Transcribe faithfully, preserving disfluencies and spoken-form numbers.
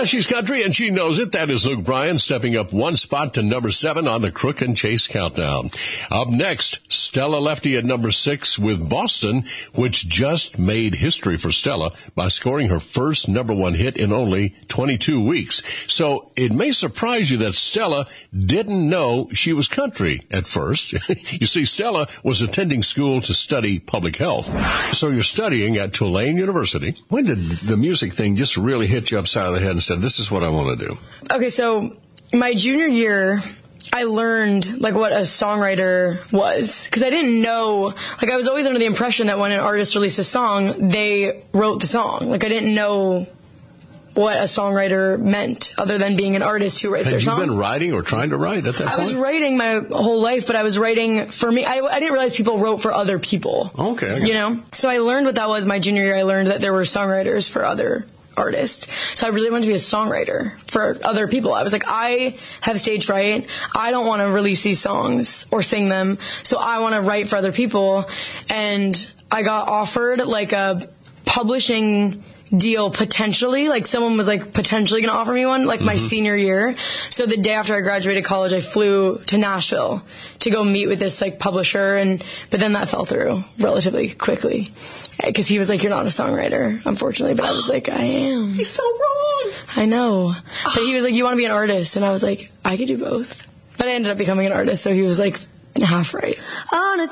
Yeah, she's country, and she knows it. That is Luke Bryan stepping up one spot to number seven on the Crook and Chase Countdown. Up next, Stella Lefty at number six with Boston, which just made history for Stella by scoring her first number one hit in only twenty-two weeks. So it may surprise you that Stella didn't know she was country at first. You see, Stella was attending school to study public health. So you're studying at Tulane University. When did the music thing just really hit you upside of the head and said, this is what I want to do? Okay, so my junior year, I learned, like, what a songwriter was. Because I didn't know, like, I was always under the impression that when an artist released a song, they wrote the song. Like, I didn't know what a songwriter meant, other than being an artist who writes Had their songs. Had you been writing or trying to write at that I point? was writing my whole life, but I was writing for me. I, I didn't realize people wrote for other people. Okay. You know? So I learned what that was my junior year. I learned that there were songwriters for other artists. So I really wanted to be a songwriter for other people. I was like, I have stage fright. I don't want to release these songs or sing them. So I want to write for other people. And I got offered like a publishing deal potentially, like someone was like potentially going to offer me one, like mm-hmm. my senior year. So the day after I graduated college, I flew to Nashville to go meet with this like publisher, and but then that fell through relatively quickly because he was like, you're not a songwriter, unfortunately. But I was like, I am. He's so wrong. I know. But he was like, you want to be an artist? And I was like, I could do both. But I ended up becoming an artist, so he was like half right. On a